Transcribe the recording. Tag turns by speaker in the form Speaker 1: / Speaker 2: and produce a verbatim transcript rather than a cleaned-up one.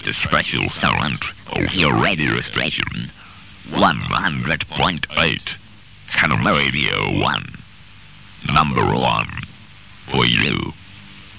Speaker 1: the special sound of your radio station, one hundred point eight, Canal Radio one, number one, for you.